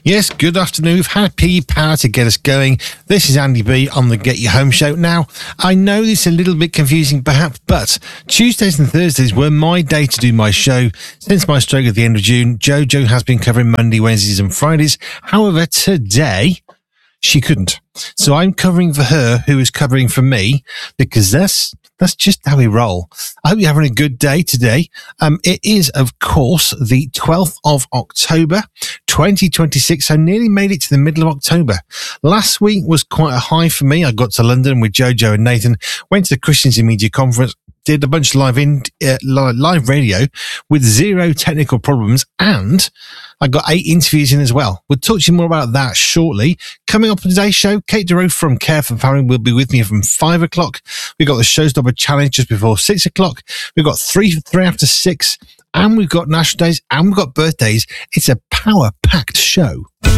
Yes, good afternoon. We've had Piggy Power to get us going. This is Andy B on the Get You Home show. Now, I know this is a little bit confusing perhaps, but Tuesdays and Thursdays were my day to do my show. Since my stroke at the end of June, Jojo has been covering Monday, Wednesdays and Fridays. However, today, she couldn't. So I'm covering for her, who is covering for me, because that's just how we roll. I hope you're having a good day today. It is, of course, the 12th of October, 2026. So nearly made it to the middle of October. Last week was quite a high for me. I got to London with Jojo and Nathan, went to the Christians in Media Conference, did a bunch of live radio with zero technical problems, and I got 8 interviews in as well. We'll talk to you more about that shortly. Coming up on today's show, Kate DeRoe from Care for Family will be with me from 5 o'clock. We've got the Showstopper Challenge just before 6 o'clock. We've got 3 after 6, and we've got National Days, and we've got birthdays. It's a power-packed show.